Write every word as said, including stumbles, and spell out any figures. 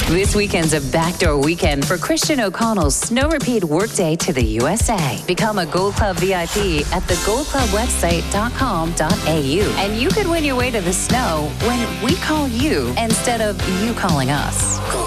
This weekend's a backdoor weekend for Christian O'Connell's Snow Repeat Workday to the U S A. Become a Gold Club V I P at the gold club website dot com dot a u. And you could win your way to the snow when we call you instead of you calling us.